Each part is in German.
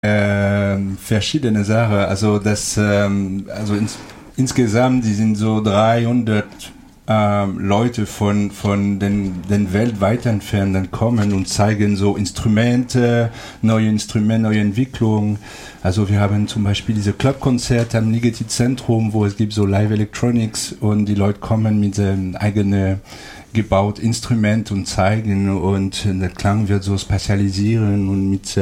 verschiedene Sachen. Also insgesamt, die sind so 300 Leute von den weltweit entfernten kommen und zeigen so Instrumente, neue Entwicklungen. Also wir haben zum Beispiel diese Clubkonzerte am Ligeti-Zentrum, wo es gibt so Live Electronics und die Leute kommen mit eigenen gebaut Instrument und zeigen und der Klang wird so spezialisieren und mit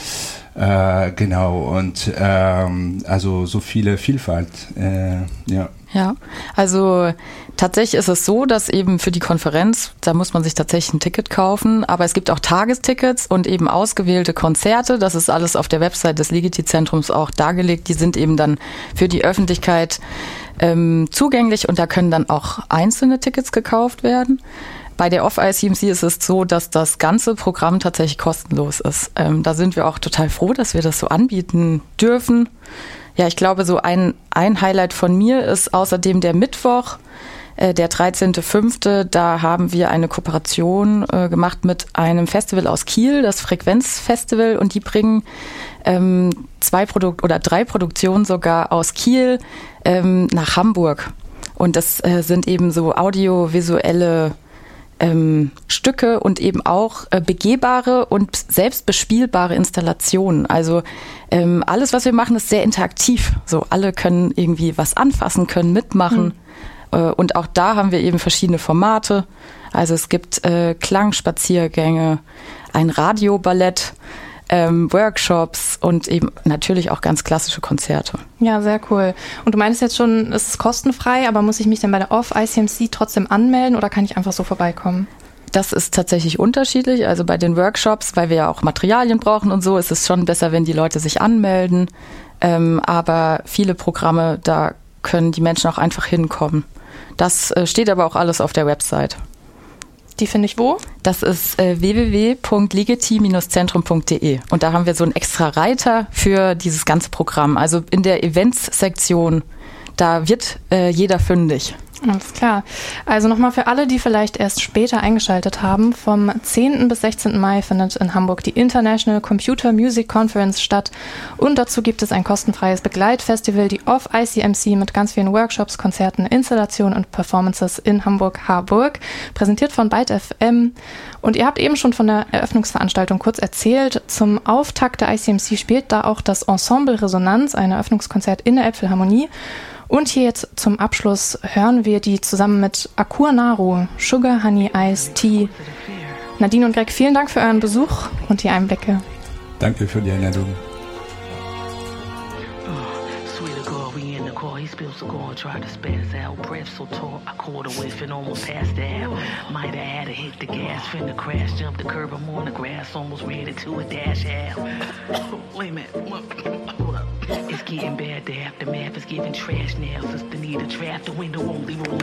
also so viele Vielfalt, ja. Ja, also tatsächlich ist es so, dass eben für die Konferenz, da muss man sich tatsächlich ein Ticket kaufen, aber es gibt auch Tagestickets und eben ausgewählte Konzerte, das ist alles auf der Website des Ligeti-Zentrums auch dargelegt, die sind eben dann für die Öffentlichkeit zugänglich und da können dann auch einzelne Tickets gekauft werden. Bei der Off-ICMC ist es so, dass das ganze Programm tatsächlich kostenlos ist. Da sind wir auch total froh, dass wir das so anbieten dürfen. Ja, ich glaube, so ein Highlight von mir ist außerdem der Mittwoch, der 13.05. Da haben wir eine Kooperation gemacht mit einem Festival aus Kiel, das Frequenzfestival, und die bringen 3 Produktionen sogar aus Kiel nach Hamburg. Und das sind eben so audiovisuelle Stücke und eben auch begehbare und selbst bespielbare Installationen. Also alles, was wir machen, ist sehr interaktiv. So, alle können irgendwie was anfassen, können mitmachen. Und auch da haben wir eben verschiedene Formate. Also es gibt Klangspaziergänge, ein Radioballett, Workshops und eben natürlich auch ganz klassische Konzerte. Ja, sehr cool. Und du meinst jetzt schon, es ist kostenfrei, aber muss ich mich denn bei der Off-ICMC trotzdem anmelden oder kann ich einfach so vorbeikommen? Das ist tatsächlich unterschiedlich. Also bei den Workshops, weil wir ja auch Materialien brauchen und so, ist es schon besser, wenn die Leute sich anmelden. Aber viele Programme, da können die Menschen auch einfach hinkommen. Das steht aber auch alles auf der Website. Die finde ich wo? Das ist www.ligeti-zentrum.de und da haben wir so einen extra Reiter für dieses ganze Programm. Also in der Events-Sektion, da wird jeder fündig. Alles klar. Also nochmal für alle, die vielleicht erst später eingeschaltet haben, vom 10. bis 16. Mai findet in Hamburg die International Computer Music Conference statt und dazu gibt es ein kostenfreies Begleitfestival, die Off-ICMC mit ganz vielen Workshops, Konzerten, Installationen und Performances in Hamburg-Harburg, präsentiert von Byte FM. Und ihr habt eben schon von der Eröffnungsveranstaltung kurz erzählt. Zum Auftakt der ICMC spielt da auch das Ensemble Resonanz, ein Eröffnungskonzert in der Elbphilharmonie. Und hier jetzt zum Abschluss hören wir die zusammen mit Akur Naru, Sugar Honey Ice Tea. Nadine und Greg, vielen Dank für euren Besuch und die Einblicke. Danke für die Einladung. Spilled cigar, tried to spaz out, breath so taut, I caught a whiff and almost passed out. Might have had to hit the gas, finna crash, jump the curb, I'm on the grass, almost ready to a dash out. Wait a minute, hold up. It's getting bad, the aftermath is giving trash now. Sister need a draft, the window only rolling.